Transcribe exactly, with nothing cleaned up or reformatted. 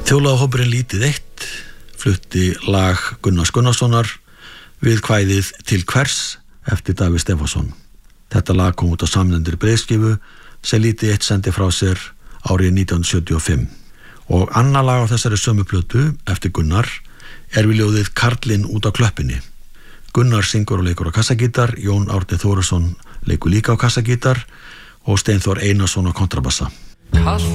Þjóðlagahópurinn Lítið eitt flutti lag Gunnars Gunnarssonar við kvæðið Til hvers eftir Davíð Stefánsson. Þetta lag kom út á samnefndri breiðskífu sem Lítið eitt sendi frá sér árið nítján hundruð sjötíu og fimm. Og annað lag á þessari sömu plötu eftir Gunnar er við ljóðið Karlinn út á klöppinni. Gunnar syngur og leikur á kassagítar, Jón Árni Þórisson leikur líka á kassagítar og Steinþór Einarsson á kontrabassa. Kalt